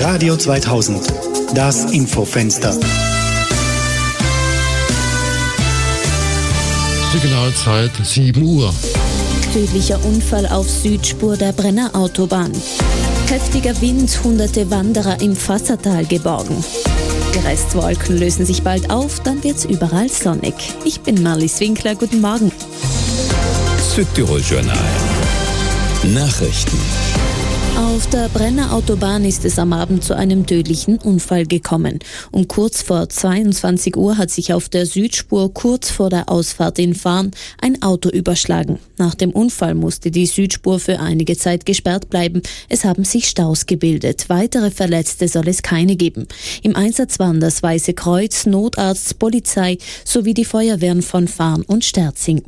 Radio 2000, das Infofenster. Die genaue Zeit 7 Uhr. Tödlicher Unfall auf Südspur der Brenner-Autobahn. Heftiger Wind, hunderte Wanderer im Fassertal geborgen. Die Restwolken lösen sich bald auf, dann wird's überall sonnig. Ich bin Marlies Winkler, guten Morgen. Südtirol-Journal. Nachrichten. Auf der Brenner-Autobahn ist es am Abend zu einem tödlichen Unfall gekommen. Um kurz vor 22 Uhr hat sich auf der Südspur kurz vor der Ausfahrt in Farn ein Auto überschlagen. Nach dem Unfall musste die Südspur für einige Zeit gesperrt bleiben. Es haben sich Staus gebildet. Weitere Verletzte soll es keine geben. Im Einsatz waren das Weiße Kreuz, Notarzt, Polizei sowie die Feuerwehren von Farn und Sterzing.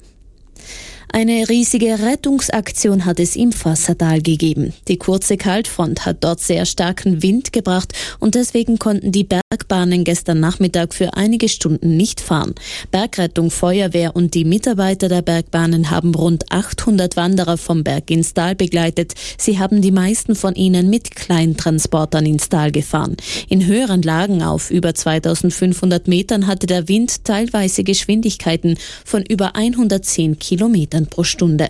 Eine riesige Rettungsaktion hat es im Fassertal gegeben. Die kurze Kaltfront hat dort sehr starken Wind gebracht und deswegen konnten die Bergbahnen gestern Nachmittag für einige Stunden nicht fahren. Bergrettung, Feuerwehr und die Mitarbeiter der Bergbahnen haben rund 800 Wanderer vom Berg ins Tal begleitet. Sie haben die meisten von ihnen mit Kleintransportern ins Tal gefahren. In höheren Lagen auf über 2500 Metern hatte der Wind teilweise Geschwindigkeiten von über 110 Kilometern pro Stunde.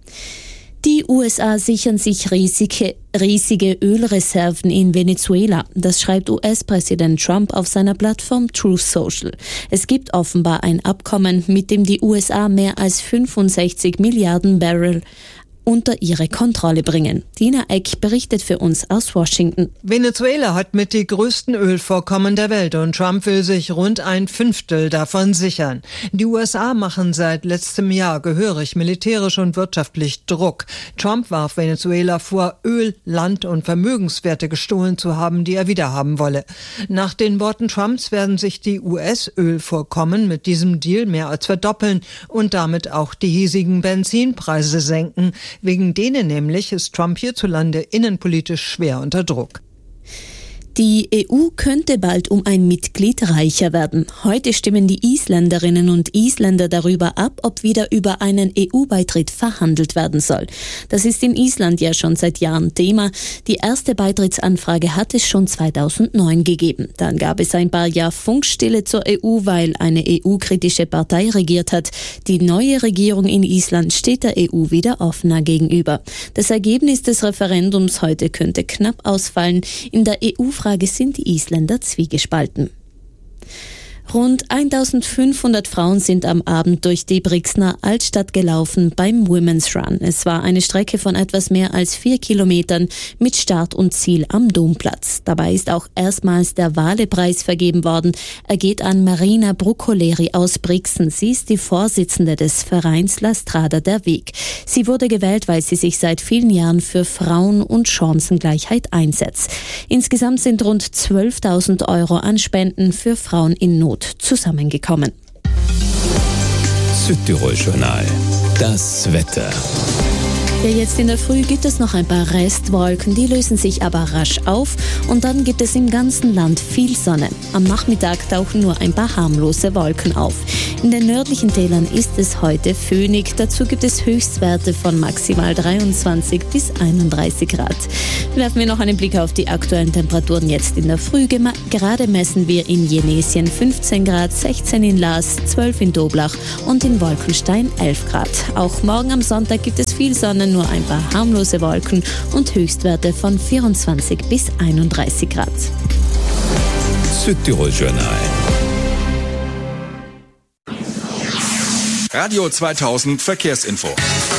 Die USA sichern sich riesige Ölreserven in Venezuela. Das schreibt US-Präsident Trump auf seiner Plattform Truth Social. Es gibt offenbar ein Abkommen, mit dem die USA mehr als 65 Milliarden Barrel unter ihre Kontrolle bringen. Dina Eck berichtet für uns aus Washington. Venezuela hat mit die größten Ölvorkommen der Welt und Trump will sich rund 1/5 davon sichern. Die USA machen seit letztem Jahr gehörig militärisch und wirtschaftlich Druck. Trump warf Venezuela vor, Öl, Land und Vermögenswerte gestohlen zu haben, die er wiederhaben wolle. Nach den Worten Trumps werden sich die US-Ölvorkommen mit diesem Deal mehr als verdoppeln und damit auch die hiesigen Benzinpreise senken. Wegen denen nämlich ist Trump hierzulande innenpolitisch schwer unter Druck. Die EU könnte bald um ein Mitglied reicher werden. Heute stimmen die Isländerinnen und Isländer darüber ab, ob wieder über einen EU-Beitritt verhandelt werden soll. Das ist in Island ja schon seit Jahren Thema. Die erste Beitrittsanfrage hat es schon 2009 gegeben. Dann gab es ein paar Jahre Funkstille zur EU, weil eine EU-kritische Partei regiert hat. Die neue Regierung in Island steht der EU wieder offener gegenüber. Das Ergebnis des Referendums heute könnte knapp ausfallen. In der EU-Frage sind die Isländer zwiegespalten. Rund 1500 Frauen sind am Abend durch die Brixner Altstadt gelaufen beim Women's Run. Es war eine Strecke von etwas mehr als 4 Kilometern mit Start und Ziel am Domplatz. Dabei ist auch erstmals der Wale-Preis vergeben worden. Er geht an Marina Bruccoleri aus Brixen. Sie ist die Vorsitzende des Vereins La Strada der Weg. Sie wurde gewählt, weil sie sich seit vielen Jahren für Frauen- und Chancengleichheit einsetzt. Insgesamt sind rund 12.000 Euro an Spenden für Frauen in Not zusammengekommen. Südtirol-Journal. Das Wetter. Ja, jetzt in der Früh gibt es noch ein paar Restwolken, die lösen sich aber rasch auf und dann gibt es im ganzen Land viel Sonne. Am Nachmittag tauchen nur ein paar harmlose Wolken auf. In den nördlichen Tälern ist es heute föhnig, dazu gibt es Höchstwerte von maximal 23 bis 31 Grad. Werfen wir noch einen Blick auf die aktuellen Temperaturen jetzt in der Früh. Gerade messen wir in Jenesien 15 Grad, 16 in Laas, 12 in Doblach und in Wolkenstein 11 Grad. Auch morgen am Sonntag gibt es viel Sonne, nur ein paar harmlose Wolken und Höchstwerte von 24 bis 31 Grad. Südtirol-Journal. Radio 2000 Verkehrsinfo.